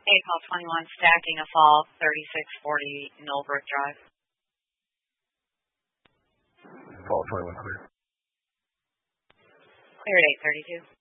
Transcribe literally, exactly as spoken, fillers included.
Hey, call twenty-one, stacking a fall, thirty-six forty Millbrook Drive. Fall twenty-one clear. Clear at eight thirty-two.